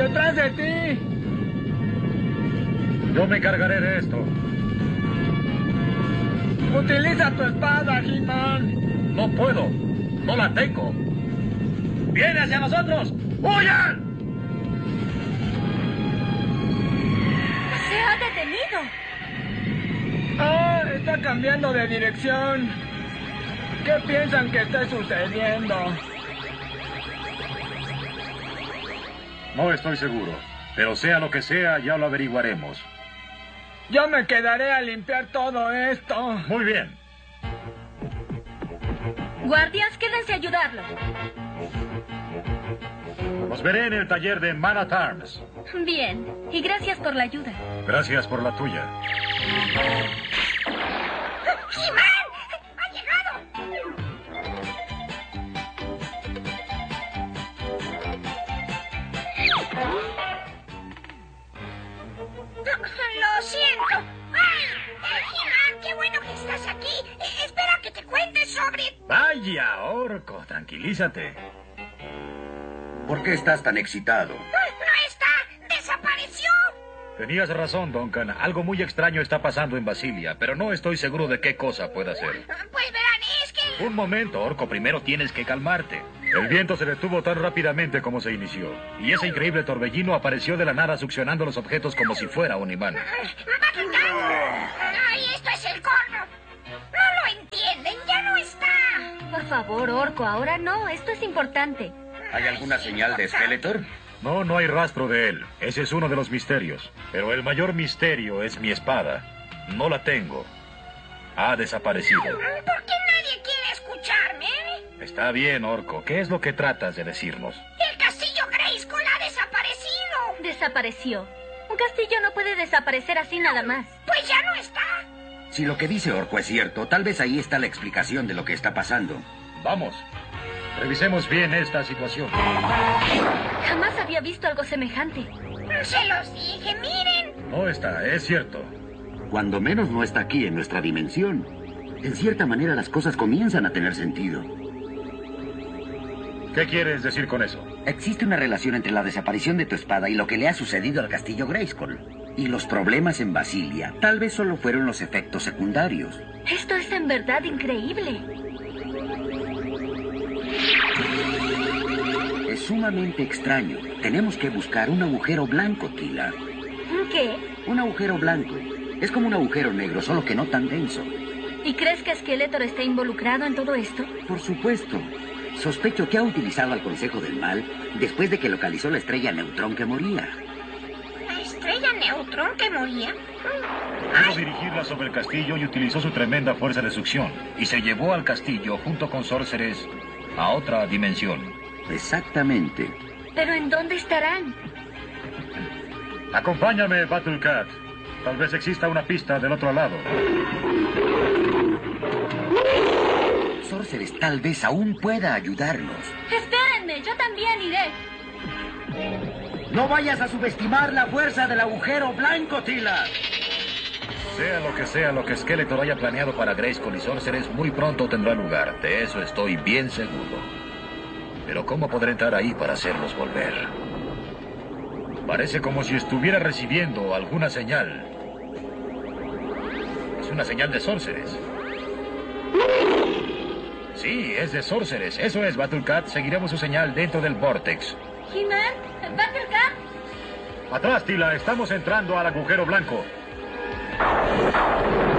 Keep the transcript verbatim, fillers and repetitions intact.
¡Detrás de ti! Yo me encargaré de esto. ¡Utiliza tu espada, He-Man! No puedo. No la tengo. ¡Viene hacia nosotros! ¡Huyan! ¡Se ha detenido! ¡Ah! Está cambiando de dirección. ¿Qué piensan que está sucediendo? No estoy seguro. Pero sea lo que sea, ya lo averiguaremos. Yo me quedaré a limpiar todo esto. Muy bien. Guardias, quédense a ayudarlo. Los veré en el taller de Man at Arms. Bien, y gracias por la ayuda. Gracias por la tuya. ¡He-Man! ¡Ha llegado! Lo siento. ¡Ay! He-Man, qué bueno que estás aquí. Eh, espera que te cuente sobre... Vaya, Orco, tranquilízate. ¿Por qué estás tan excitado? ¡No está! ¡Desapareció! Tenías razón, Duncan. Algo muy extraño está pasando en Basilia, pero no estoy seguro de qué cosa pueda ser. Pues verán, es que... Un momento, Orco. Primero tienes que calmarte. El viento se detuvo tan rápidamente como se inició. Y ese increíble torbellino apareció de la nada succionando los objetos como si fuera un imán. ¡Ay, esto es el corno! No lo entienden, ya no está. Por favor, Orco, ahora no. Esto es importante. ¿Hay alguna señal de Skeletor? No, no hay rastro de él. Ese es uno de los misterios. Pero el mayor misterio es mi espada. No la tengo. Ha desaparecido. ¿Por qué nadie quiere escucharme? Está bien, Orco. ¿Qué es lo que tratas de decirnos? El castillo Grayskull ha desaparecido. Desapareció. Un castillo no puede desaparecer así nada más. Pues ya no está. Si lo que dice Orco es cierto, tal vez ahí está la explicación de lo que está pasando. Vamos. Revisemos bien esta situación. Jamás había visto algo semejante. Se los dije, miren. No está, es cierto. Cuando menos no está aquí en nuestra dimensión. En cierta manera las cosas comienzan a tener sentido. ¿Qué quieres decir con eso? Existe una relación entre la desaparición de tu espada y lo que le ha sucedido al castillo Grayskull. Y los problemas en Basilia tal vez solo fueron los efectos secundarios. Esto es en verdad increíble. Es sumamente extraño. Tenemos que buscar un agujero blanco, Tila. ¿Qué? Un agujero blanco. Es como un agujero negro, solo que no tan denso. ¿Y crees que Skeletor está involucrado en todo esto? Por supuesto. Sospecho que ha utilizado al Consejo del Mal después de que localizó la estrella Neutrón que moría. ¿La estrella Neutrón que moría? Pudo dirigirla sobre el castillo y utilizó su tremenda fuerza de succión. Y se llevó al castillo, junto con Sorceres, a otra dimensión. Exactamente. ¿Pero en dónde estarán? Acompáñame, Battlecat. Tal vez exista una pista del otro lado. Sorceres tal vez aún pueda ayudarnos. Espérenme, yo también iré. No vayas a subestimar la fuerza del agujero blanco, Tila. Sea lo que sea lo que Skeletor haya planeado para Grayskull y Sorceres, muy pronto tendrá lugar. De eso estoy bien seguro. Pero ¿cómo podré entrar ahí para hacerlos volver? Parece como si estuviera recibiendo alguna señal. Es una señal de Sorceres. Sí, es de Sorceres. Eso es, Battlecat. Seguiremos su señal dentro del Vortex. ¿He-Man? ¿Battlecat? Atrás, Tila. Estamos entrando al agujero blanco.